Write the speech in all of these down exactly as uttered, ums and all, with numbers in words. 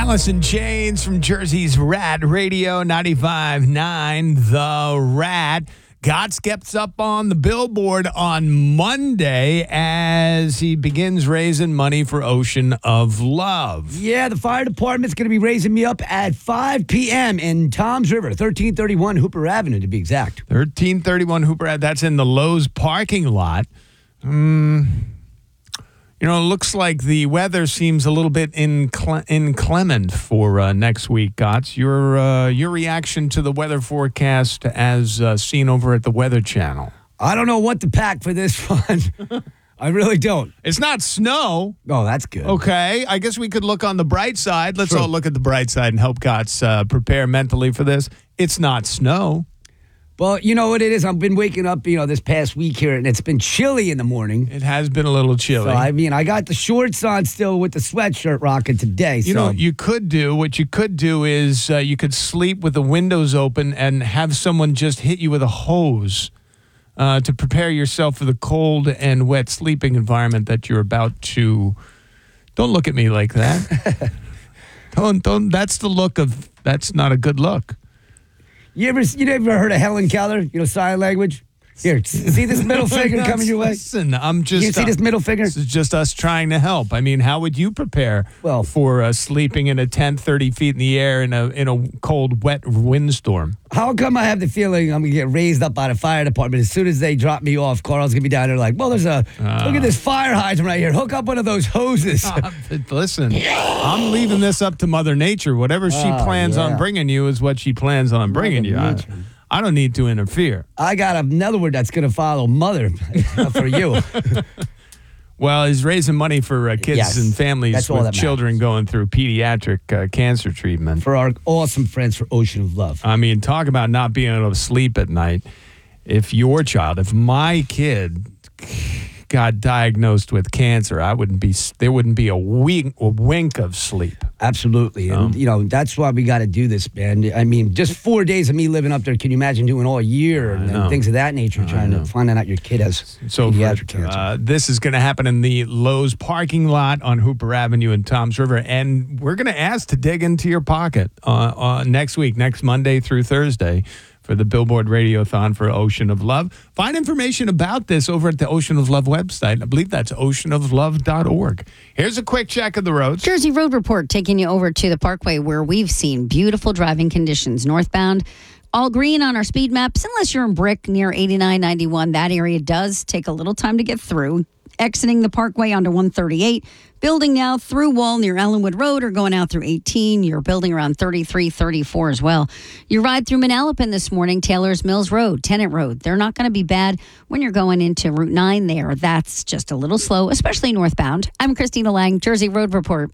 Alice in Chains from Jersey's Rat Radio, ninety-five point nine The Rat. Gotts gets up on the billboard on Monday as he begins raising money for Ocean of Love. Yeah, the fire department's going to be raising me up at five p.m. in Toms River, thirteen thirty-one Hooper Avenue to be exact. thirteen thirty-one Hooper Avenue. That's in the Lowe's parking lot. Hmm. You know, it looks like the weather seems a little bit incle- inclement for uh, next week, Gotts. Your uh, your reaction to the weather forecast as uh, seen over at the Weather Channel? I don't know what to pack for this one. I really don't. It's not snow. Oh, that's good. Okay, I guess we could look on the bright side. Let's Sure. all look at the bright side and help Gotts uh, prepare mentally for this. It's not snow. Well, you know what it is? I've been waking up, you know, this past week here, and it's been chilly in the morning. It has been a little chilly. So, I mean, I got the shorts on still with the sweatshirt rocking today. You so. know, what you could do, what you could do is uh, you could sleep with the windows open and have someone just hit you with a hose uh, to prepare yourself for the cold and wet sleeping environment that you're about to. Don't look at me like that. don't, don't, that's the look of, that's not a good look. You ever you ever heard of Helen Keller? You know, sign language? Here, see this middle finger coming your way? Listen, I'm just. You see uh, this middle finger? This is just us trying to help. I mean, how would you prepare Well- for uh, sleeping in a tent thirty feet in the air in a in a cold, wet windstorm? How come I have the feeling I'm going to get raised up by the fire department as soon as they drop me off? Carl's going to be down there like, well, there's a, Uh. look at this fire hydrant right here. Hook up one of those hoses. Uh, Listen, I'm leaving this up to Mother Nature. Whatever she Oh, plans yeah. on bringing you is what she plans on bringing you. I, Nature. I don't need to interfere. I got another word that's going to follow mother for you. Well, he's raising money for uh, kids Yes, and families that's all with that children matters. going through pediatric uh, cancer treatment. For our awesome friends for Ocean of Love. I mean, talk about not being able to sleep at night. If your child, if my kid got diagnosed with cancer, I wouldn't be. There wouldn't be a wink, a wink of sleep. Absolutely. And, you know, that's why we got to do this, man. I mean, just four days of me living up there, can you imagine doing all year and, know. and things of that nature, trying to find out your kid has So pediatric cancer. uh, this is going to happen in the Lowe's parking lot on Hooper Avenue in Toms River, and we're going to ask to dig into your pocket uh, uh, next week, next Monday through Thursday, for the Billboard Radiothon for Ocean of Love. Find information about this over at the Ocean of Love website. I believe that's ocean of love dot org. Here's a quick check of the roads. Jersey Road Report taking you over to the Parkway where we've seen beautiful driving conditions. Northbound, all green on our speed maps, unless you're in Brick near eighty-nine ninety-one. That area does take a little time to get through. Exiting the Parkway onto one thirty-eight, building now through Wall near Ellenwood Road or going out through eighteen. You're building around thirty-three, thirty-four as well. You ride through Manalapan this morning, Taylor's Mills Road, Tennant Road. They're not going to be bad when you're going into Route nine there. That's just a little slow, especially northbound. I'm Christina Lang, Jersey Road Report.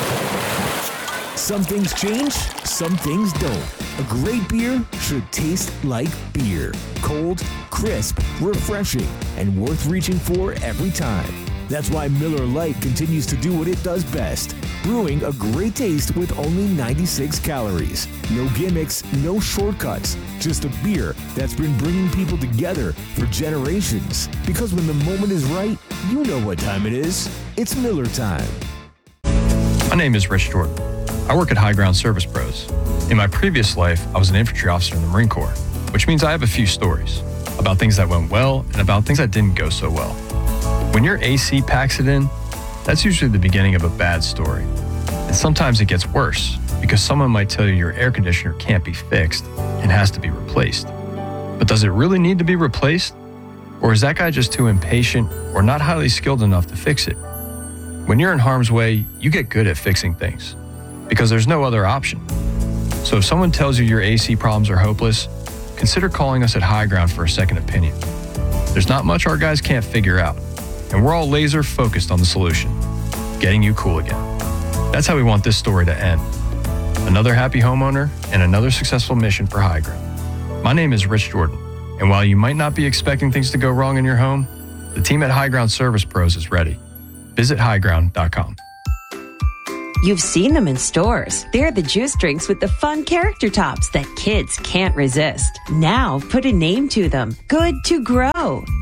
Some things change, some things don't. A great beer should taste like beer. Cold, crisp, refreshing, and worth reaching for every time. That's why Miller Lite continues to do what it does best, brewing a great taste with only ninety-six calories. No gimmicks, no shortcuts, just a beer that's been bringing people together for generations. Because when the moment is right, you know what time it is. It's Miller time. My name is Rich Jordan. I work at High Ground Service Pros. In my previous life, I was an infantry officer in the Marine Corps, which means I have a few stories about things that went well and about things that didn't go so well. When your A C packs it in, that's usually the beginning of a bad story. And sometimes it gets worse because someone might tell you your air conditioner can't be fixed and has to be replaced. But does it really need to be replaced? Or is that guy just too impatient or not highly skilled enough to fix it? When you're in harm's way, you get good at fixing things because there's no other option. So if someone tells you your A C problems are hopeless, consider calling us at High Ground for a second opinion. There's not much our guys can't figure out, and we're all laser focused on the solution, getting you cool again. That's how we want this story to end. Another happy homeowner and another successful mission for High Ground. My name is Rich Jordan, and while you might not be expecting things to go wrong in your home, the team at High Ground Service Pros is ready. Visit high ground dot com. You've seen them in stores. They're the juice drinks with the fun character tops that kids can't resist. Now put a name to them. Good to Grow.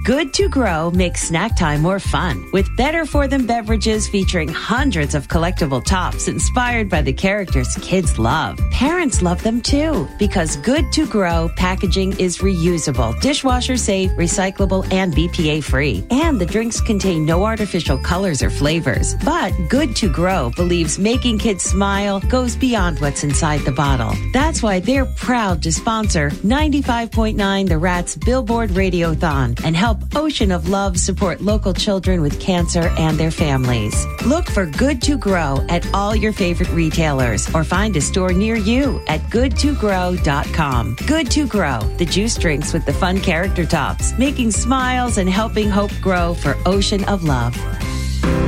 Good to Grow makes snack time more fun with better for them beverages featuring hundreds of collectible tops inspired by the characters kids love. Parents love them too because Good to Grow packaging is reusable, dishwasher safe, recyclable, and B P A free. And the drinks contain no artificial colors or flavors. But Good to Grow believes making kids smile goes beyond what's inside the bottle. That's why they're proud to sponsor ninety-five point nine The Rats Billboard Radiothon and help Ocean of Love support local children with cancer and their families. Look for Good to Grow at all your favorite retailers or find a store near you at good to grow dot com. Good to Grow, the juice drinks with the fun character tops, making smiles and helping hope grow for Ocean of Love.